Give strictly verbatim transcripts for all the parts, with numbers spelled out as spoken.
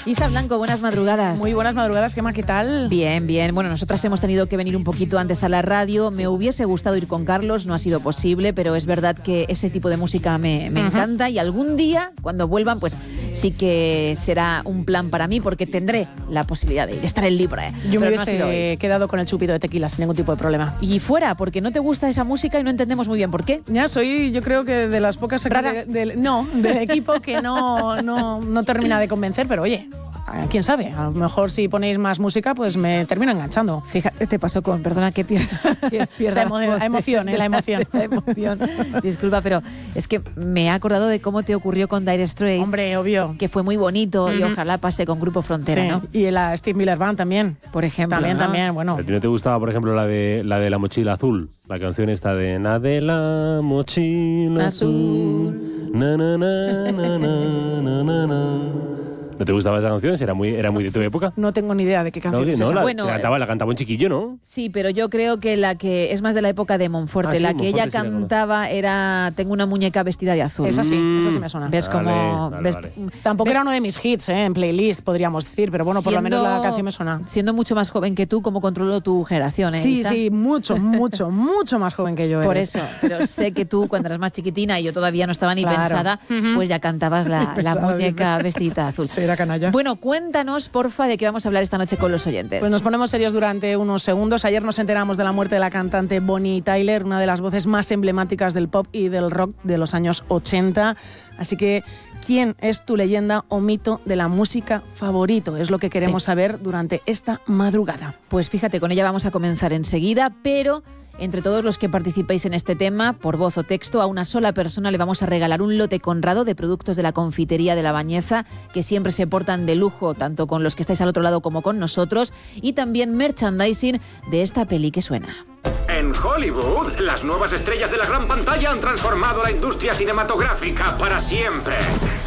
Isa Blanco, buenas madrugadas. Muy buenas madrugadas, Gemma, ¿qué tal? Bien, bien. Bueno, nosotras hemos tenido que venir un poquito antes a la radio. Me hubiese gustado ir con Carlos, no ha sido posible, pero es verdad que ese tipo de música me, me uh-huh. encanta y algún día, cuando vuelvan, pues sí que será un plan para mí porque tendré la posibilidad de estar en libre. Yo me hubiese no quedado con el chupito de tequila sin ningún tipo de problema. Y fuera, porque no te gusta esa música y no entendemos muy bien por qué. Ya soy, yo creo que de las pocas... ¿Rara? De, de, no, del equipo que no, no, no termina de convencer, pero oye... ¿Quién sabe? A lo mejor si ponéis más música, pues me termino enganchando. Fíjate, te pasó con, perdona que pierda, pierda o sea, la emoción, ¿eh? la emoción. La emoción. Disculpa, pero es que me he acordado de cómo te ocurrió con Dire Straits. Hombre, obvio. Que fue muy bonito uh-huh. y ojalá pase con Grupo Frontera, sí. ¿no? Y la Steve Miller Band también. Por ejemplo. También, ¿no? también, bueno. ¿A ti no te gustaba, por ejemplo, la de la de la mochila azul? La canción esta de Na de la mochila azul. azul. Na, na, na, na, na, na, na. ¿No te gustaba esa canción? ¿Era muy, era muy de tu época? No tengo ni idea de qué canción no, es no, esa. La, bueno, la, cantaba, la cantaba un chiquillo, ¿no? Sí, pero yo creo que la que es más de la época de Monforte. Ah, sí, la que Monforte ella sí cantaba era Tengo una muñeca vestida de azul. Esa sí, mm. esa sí me suena. ¿Ves vale, cómo...? Vale, ves, vale. Tampoco ¿ves? Era uno de mis hits, ¿eh? En playlist, podríamos decir, pero bueno, siendo, por lo menos la canción me suena. Siendo mucho más joven que tú, ¿cómo controló tu generación, eh, Sí, Isa? sí, mucho, mucho, mucho más joven que yo Por eres. eso, pero sé que tú, cuando eras más chiquitina y yo todavía no estaba ni claro. pensada, uh-huh. pues ya cantabas la, pensada, la muñeca vestida azul. Sí, era canalla. Bueno, cuéntanos, porfa, de qué vamos a hablar esta noche con los oyentes. Pues nos ponemos serios durante unos segundos. Ayer nos enteramos de la muerte de la cantante Bonnie Tyler, una de las voces más emblemáticas del pop y del rock de los años ochenta. Así que, ¿quién es tu leyenda o mito de la música favorito? Es lo que queremos sí. saber durante esta madrugada. Pues fíjate, con ella vamos a comenzar enseguida, pero... Entre todos los que participéis en este tema, por voz o texto, a una sola persona le vamos a regalar un lote conrado de productos de la confitería de La Bañeza, que siempre se portan de lujo, tanto con los que estáis al otro lado como con nosotros, y también merchandising de esta peli que suena. En Hollywood, las nuevas estrellas de la gran pantalla han transformado la industria cinematográfica para siempre.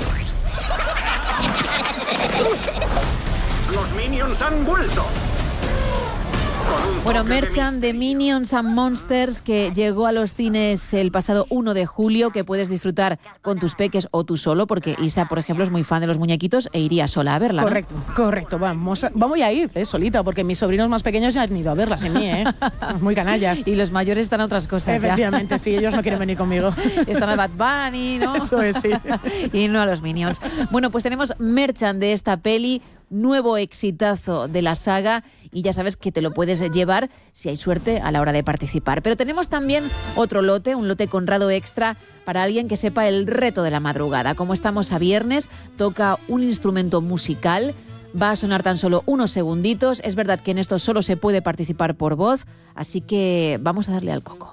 Los Minions han vuelto. Bueno, merchan de Minions and Monsters, que llegó a los cines el pasado uno de julio, que puedes disfrutar con tus peques o tú solo, porque Isa, por ejemplo, es muy fan de los muñequitos e iría sola a verla, ¿no? Correcto, correcto. Vamos a, vamos a ir, eh, solita, porque mis sobrinos más pequeños ya han ido a verla sin mí, ¿eh? Muy canallas. Y los mayores están a otras cosas. Efectivamente, ya. Sí, ellos no quieren venir conmigo. Están a Bad Bunny, ¿no? Eso es, sí. Y no a los Minions. Bueno, pues tenemos merchan de esta peli, nuevo exitazo de la saga, y ya sabes que te lo puedes llevar si hay suerte a la hora de participar. Pero tenemos también otro lote, un lote conrado extra para alguien que sepa el reto de la madrugada. Como estamos a viernes, toca un instrumento musical, va a sonar tan solo unos segunditos. Es verdad que en esto solo se puede participar por voz, así que vamos a darle al coco.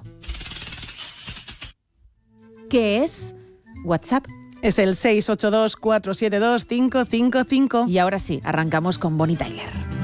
¿Qué es? WhatsApp. Es el seis ocho dos, cuatro siete dos, cinco cinco cinco. Y ahora sí, arrancamos con Bonnie Tyler.